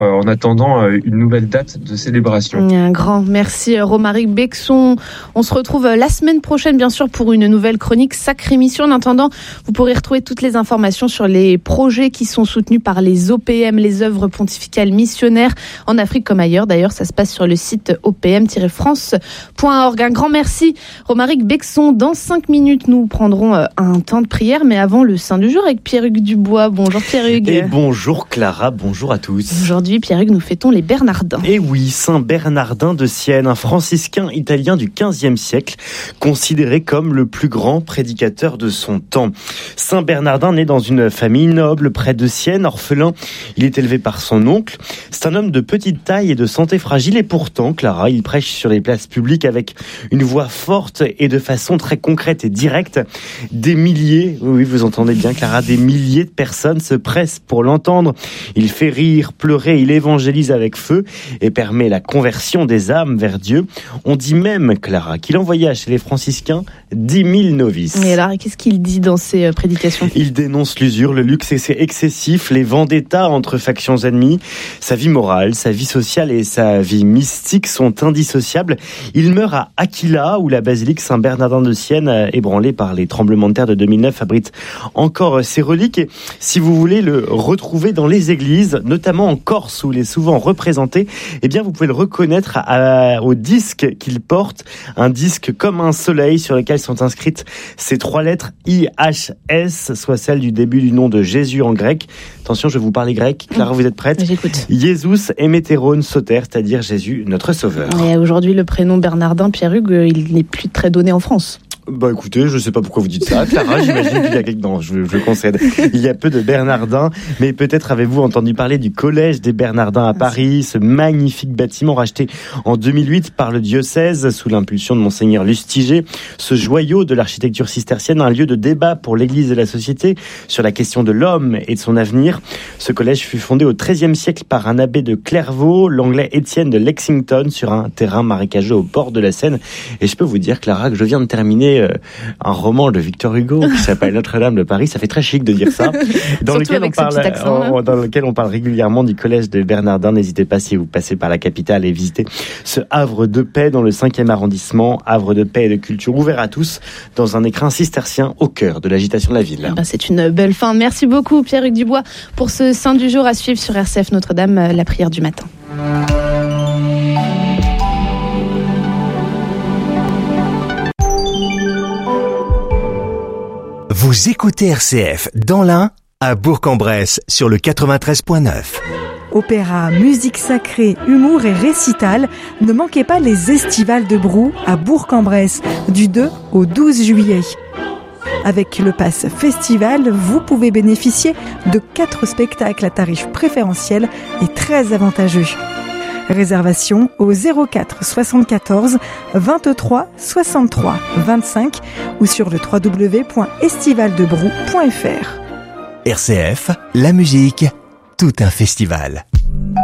en attendant une nouvelle date de célébration. Un grand merci Romaric Bexon. On se retrouve la semaine prochaine bien sûr pour une nouvelle chronique Sacrée Mission. En attendant, vous pourrez retrouver toutes les informations sur les projets qui sont soutenus par les OPM, les œuvres pontificales missionnaires en Afrique comme ailleurs. D'ailleurs, ça se passe sur le site opm-france.org. Un grand merci Romaric Bexon. Dans 5 minutes, nous prendrons un temps de prière, mais avant le Saint du jour avec Pierre-Hugues Dubois. Bonjour Pierre-Hugues. Et bonjour Clara, bonjour à tous. Aujourd'hui, Pierre-Hugues, nous fêtons les Bernardins. Et oui, Saint Bernardin de Sienne, un franciscain italien du XVe siècle, considéré comme le plus grand prédicateur de son temps. Saint Bernardin naît dans une famille noble près de Sienne, orphelin. Il est élevé par son oncle. C'est un homme de petite taille et de santé fragile, et pourtant, Clara, il prêche sur les places publiques avec une voix forte et de façon très concrète et directe. Des milliers, oui, vous entendez bien Clara, des milliers de personnes se pressent pour l'entendre. Il fait rire, pleurer, il évangélise avec feu et permet la conversion des âmes vers Dieu. On dit même, Clara, qu'il envoya chez les franciscains 10 000 novices. Et alors, qu'est-ce qu'il dit dans ses prédications ? Il dénonce l'usure, le luxe excessif, les vendettas entre factions ennemies. Sa vie morale, sa vie sociale et sa vie mystique sont indissociables. Il meurt à Aquila, où la basilique Saint-Bernardin de Sienne, ébranlée par les tremblements de terre de 2009, abrite encore ses reliques. Et si vous voulez le retrouver dans les églises, notamment en Corse, où il est souvent représenté, eh bien vous pouvez le reconnaître au disque qu'il porte, un disque comme un soleil sur lequel sont inscrites ces 3 lettres IHS, soit celle du début du nom de Jésus en grec. Attention, je vais vous parler grec. Clara, vous êtes prête ? J'écoute. Jesus emeteron soter, c'est-à-dire Jésus, notre sauveur. Et aujourd'hui, le prénom Bernardin, Pierre-Hugues, il n'est plus très donné en France. Bah écoutez, je sais pas pourquoi vous dites ça, Clara, j'imagine qu'il y a quelqu'un... Non, je concède. Il y a peu de Bernardins, mais peut-être avez-vous entendu parler du Collège des Bernardins à Paris, ce magnifique bâtiment racheté en 2008 par le diocèse sous l'impulsion de Monseigneur Lustiger. Ce joyau de l'architecture cistercienne, un lieu de débat pour l'Église et la société sur la question de l'homme et de son avenir. Ce collège fut fondé au XIIIe siècle par un abbé de Clairvaux, l'anglais Étienne de Lexington, sur un terrain marécageux au bord de la Seine. Et je peux vous dire, Clara, que je viens de terminer un roman de Victor Hugo qui s'appelle Notre-Dame de Paris. Ça fait très chic de dire ça. Dans lequel on parle régulièrement du Collège des Bernardins. N'hésitez pas, si vous passez par la capitale, et visitez ce havre de paix dans le 5e arrondissement. Havre de paix et de culture ouvert à tous dans un écrin cistercien au cœur de l'agitation de la ville. C'est une belle fin. Merci beaucoup Pierre-Hugues Dubois pour ce Saint du jour à suivre sur RCF Notre-Dame, la prière du matin. Vous écoutez RCF dans l'Ain, à Bourg-en-Bresse, sur le 93.9. Opéra, musique sacrée, humour et récital, ne manquez pas les Estivales de Brou à Bourg-en-Bresse, du 2 au 12 juillet. Avec le pass festival, vous pouvez bénéficier de 4 spectacles à tarif préférentiel et très avantageux. Réservation au 04 74 23 63 25 ou sur le www.estivaldebrou.fr. RCF, la musique, tout un festival.